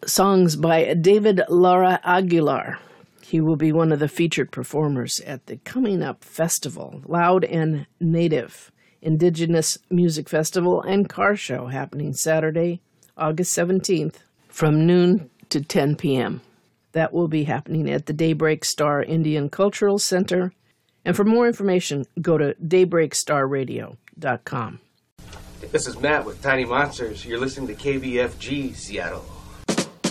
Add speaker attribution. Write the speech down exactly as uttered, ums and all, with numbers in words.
Speaker 1: songs by David Lara Aguilar. He will be one of the featured performers at the Coming Up Festival, Loud and Native Indigenous Music Festival and Car Show happening Saturday, August seventeenth from noon to ten p.m. That will be happening at the Daybreak Star Indian Cultural Center. And for more information, go to daybreak star radio dot com.
Speaker 2: This is Matt with Tiny Monsters. You're listening to K B F G Seattle.